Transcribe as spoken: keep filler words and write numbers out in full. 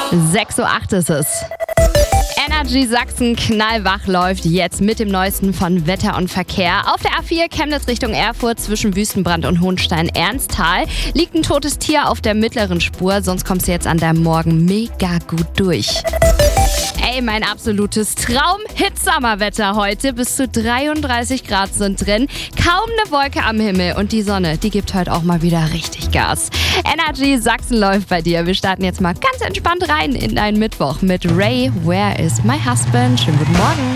sechs Uhr acht ist es. Energy Sachsen knallwach läuft jetzt mit dem Neuesten von Wetter und Verkehr. Auf der A vier Chemnitz Richtung Erfurt zwischen Wüstenbrand und Hohenstein-Ernsthal liegt ein totes Tier auf der mittleren Spur, sonst kommst du jetzt an deinem Morgen mega gut durch. Ey, mein absolutes Traum-Hit-Sommerwetter heute. Bis zu dreiunddreißig Grad sind drin. Kaum eine Wolke am Himmel. Und die Sonne, die gibt heute auch mal wieder richtig Gas. Energy Sachsen läuft bei dir. Wir starten jetzt mal ganz entspannt rein in deinen Mittwoch mit Ray, Where is my husband? Schönen guten Morgen.